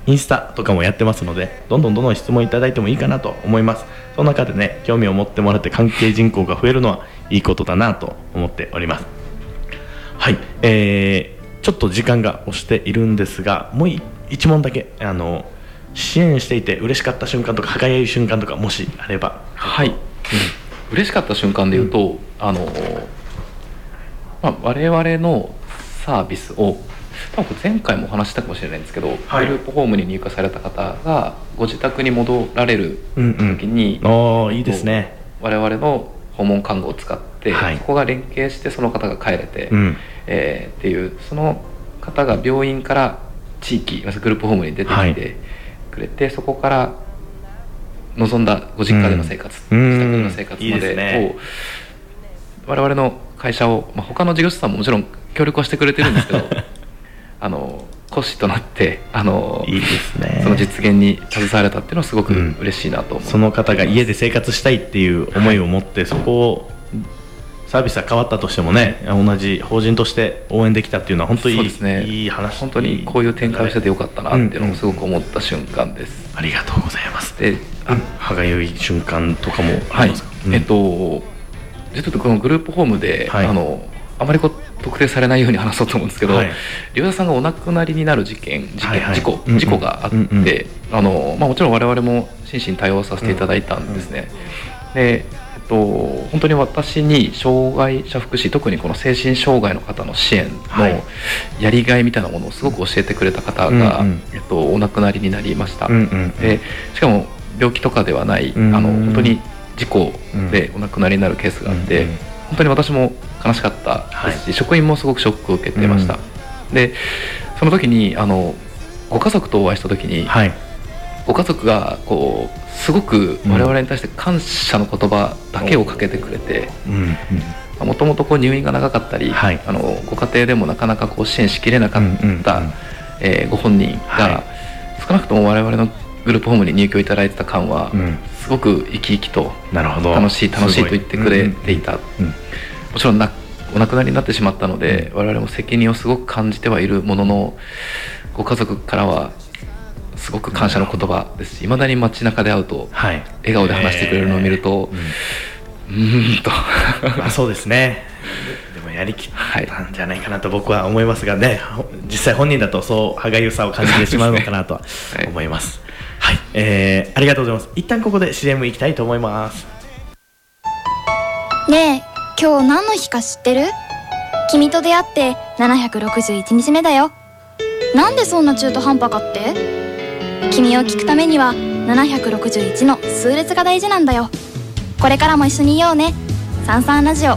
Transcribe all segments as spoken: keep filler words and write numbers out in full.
インスタとかもやってますので、どんどんどんどん質問いただいてもいいかなと思います。その中でね、興味を持ってもらって関係人口が増えるのはいいことだなと思っております。はい、えー、ちょっと時間が押しているんですが、もう一問だけ、あの支援していて嬉しかった瞬間とか歯がゆい瞬間とかもしあれば。 はい、うん、嬉しかった瞬間でいうと、うん、あのまあ、我々のサービスを多分前回もお話したかもしれないんですけど、はい、グループホームに入居された方がご自宅に戻られる時に、 うんうん、おー、いいですね。 我々の訪問看護を使って、はい、そこが連携してその方が帰れて、うん、えー、っていう、その方が病院から地域グループホームに出てきてくれて、はい、そこから望んだご実家での生活、うん、自宅での生活までを、いいですね、我々の会社を、まあ、他の事業者さんももちろん協力はしてくれてるんですけどあの講師となってあのいいですね、 その実現に携われたっていうのはすごく嬉しいなと思います、 うん、その方が家で生活したいっていう思いを持って、はい、そこをサービスが変わったとしてもね、同じ法人として応援できたっていうのは本当にいい、そうですね、いい話。 本当にこういう展開をしててよかったなっていうのをすごく思った瞬間です、 うんうん、ありがとうございます。で、歯がゆい瞬間とかもありますか？ はい、うん、えっと実はこのグループホームで、はい、あのあまりこう特定されないように話そうと思うんですけど、はい、利用者さんがお亡くなりになる事件、事件、はいはい、事故、うんうん、事故があって、うんうん、あのまあ、もちろん我々も真摯に対応させていただいたんですね、うんうん、で、えっと、本当に私に障害者福祉、特にこの精神障害の方の支援のやりがいみたいなものをすごく教えてくれた方が、うんうん、えっと、お亡くなりになりました、うんうん、でしかも病気とかではない、うん、あの本当に事故でお亡くなりになるケースがあって、うんうん、本当に私も悲しかったですし、はい、職員もすごくショックを受けてました、うん、でその時にあのご家族とお会いした時に、はい、ご家族がこうすごく我々に対して感謝の言葉だけをかけてくれて、もともと入院が長かったり、はい、あのご家庭でもなかなかこう支援しきれなかった、うんうんうん、えー、ご本人が、はい、少なくとも我々のグループホームに入居いただいてた間は、うん、すごく生き生きと楽しい楽しいと言ってくれていた、うんうん、もちろんなお亡くなりになってしまったので、うん、我々も責任をすごく感じてはいるものの、ご家族からはすごく感謝の言葉ですし、いまだに街中で会うと、はい、笑顔で話してくれるのを見ると、うーんとまあそうですね、でもやりきったんじゃないかなと僕は思いますがね、実際本人だとそう歯がゆさを感じてしまうのかなとは思います。はい、えー、ありがとうございます。一旦ここで シーエム 行きたいと思います。 ねえ、今日何の日か知ってる？君と出会ってななひゃくろくじゅういちにちめだよ。なんでそんな中途半端かって？君を聞くためにはななひゃくろくじゅういちの数列が大事なんだよ。これからも一緒にいようね。サンサンラジオ。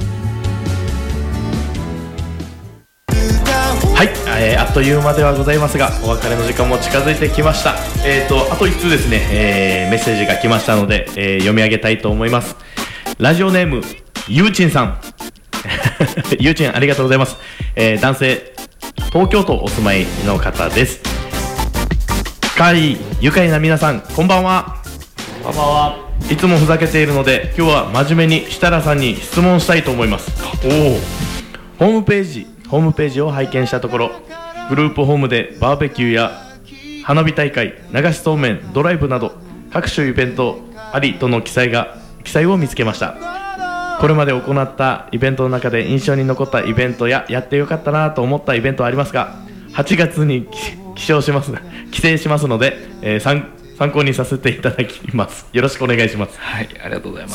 はい、えー、あっという間ではございますが、お別れの時間も近づいてきました。えーと、あといっつうですね、えー、メッセージが来ましたので、えー、読み上げたいと思います。ラジオネームゆうちんさんゆうちんありがとうございます。えー、男性、東京都お住まいの方です。深い愉快な皆さん、こんばんは。 こんばんは。 いつもふざけているので、今日は真面目に設楽さんに質問したいと思います。おお。ホームページホームページを拝見したところ、グループホームでバーベキューや花火大会、流しそうめん、ドライブなど各種イベントありとの記載が記載を見つけました。これまで行ったイベントの中で印象に残ったイベントややってよかったなと思ったイベントはありますか？はちがつに帰省します帰省しますので、えー、参, 参考にさせていただきます。よろしくお願いします。 はい、ありがとうございます。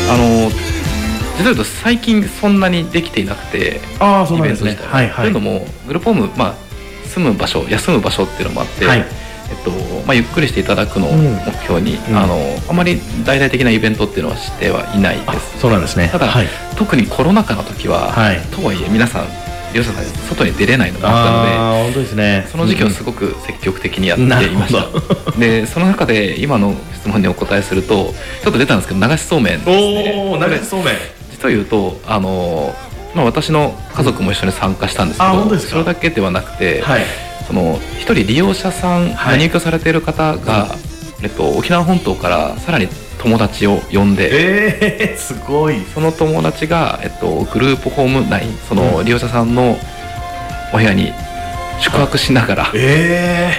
あの実は言うと最近そんなにできていなくて、 ああそうなんですね。はいはい。 というのもグループホーム、まあ、住む場所、休む場所っていうのもあって、はい、えっとまあ、ゆっくりしていただくのを目標に、うん、あのあまり大々的なイベントっていうのはしてはいないです。 そうなんですね。 ただ、はい、特にコロナ禍の時は、はい、とはいえ皆さん利用者さん外に出れないのがあったので、 あ本当ですね、 その時期をすごく積極的にやっていました、うん、でその中で今の質問にお答えするとちょっと出たんですけど、流しそうめんですね。 お流しそうめん、 実を言うとあの、まあ、私の家族も一緒に参加したんですけど、うん、それだけではなくて、はい、その一人利用者さんが入居されている方が、はい、えっと、沖縄本島からさらに友達を呼んで、 えー、すごい。 その友達が、えっと、グループホーム内、その利用者さんのお部屋に宿泊しながら、 えー